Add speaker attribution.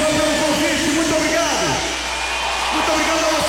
Speaker 1: pelo convite, muito obrigado. Muito obrigado a você.